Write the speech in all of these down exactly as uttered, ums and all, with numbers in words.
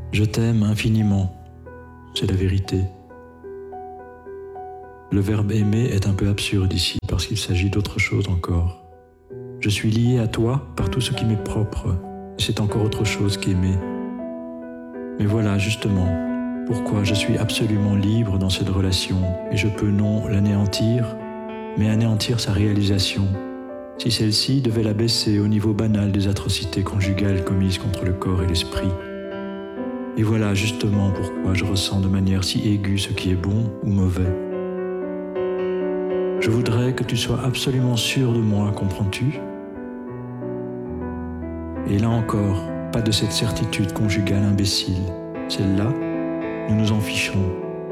Je t'aime infiniment, c'est la vérité. Le verbe aimer est un peu absurde ici parce qu'il s'agit d'autre chose encore. Je suis lié à toi par tout ce qui m'est propre, et c'est encore autre chose qu'aimer. Mais voilà justement pourquoi je suis absolument libre dans cette relation et je peux non l'anéantir, mais anéantir sa réalisation, si celle-ci devait la baisser au niveau banal des atrocités conjugales commises contre le corps et l'esprit. Et voilà justement pourquoi je ressens de manière si aiguë ce qui est bon ou mauvais. Je voudrais que tu sois absolument sûr de moi, comprends-tu ? Et là encore, pas de cette certitude conjugale imbécile. Celle-là, nous nous en fichons.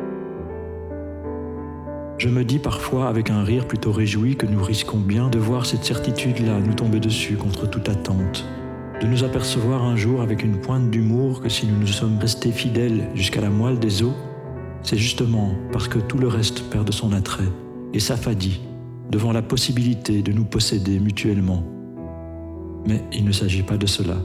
Je me dis parfois avec un rire plutôt réjoui que nous risquons bien de voir cette certitude-là nous tomber dessus contre toute attente, de nous apercevoir un jour avec une pointe d'humour que si nous nous sommes restés fidèles jusqu'à la moelle des os, c'est justement parce que tout le reste perd de son attrait et s'affadit devant la possibilité de nous posséder mutuellement. Mais il ne s'agit pas de cela.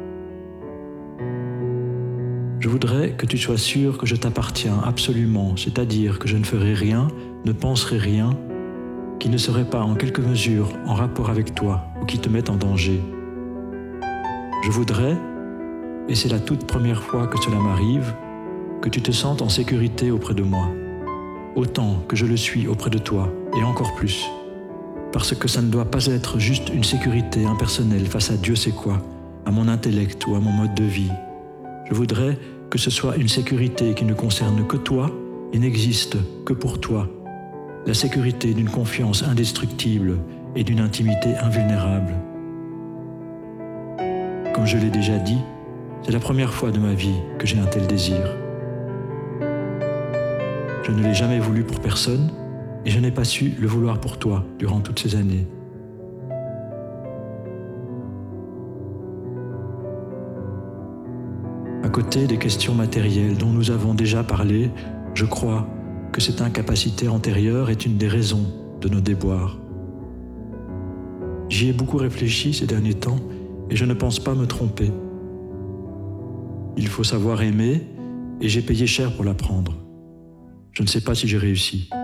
Je voudrais que tu sois sûr que je t'appartiens absolument, c'est-à-dire que je ne ferai rien, ne penserai rien, qui ne serait pas en quelque mesure en rapport avec toi ou qui te mette en danger. Je voudrais, et c'est la toute première fois que cela m'arrive, que tu te sentes en sécurité auprès de moi, autant que je le suis auprès de toi, et encore plus. Parce que ça ne doit pas être juste une sécurité impersonnelle face à Dieu sait quoi, à mon intellect ou à mon mode de vie. Je voudrais que ce soit une sécurité qui ne concerne que toi et n'existe que pour toi. La sécurité d'une confiance indestructible et d'une intimité invulnérable. Comme je l'ai déjà dit, c'est la première fois de ma vie que j'ai un tel désir. Je ne l'ai jamais voulu pour personne et je n'ai pas su le vouloir pour toi durant toutes ces années. À côté des questions matérielles dont nous avons déjà parlé, je crois que cette incapacité antérieure est une des raisons de nos déboires. J'y ai beaucoup réfléchi ces derniers temps et je ne pense pas me tromper. Il faut savoir aimer et j'ai payé cher pour l'apprendre. Je ne sais pas si j'ai réussi.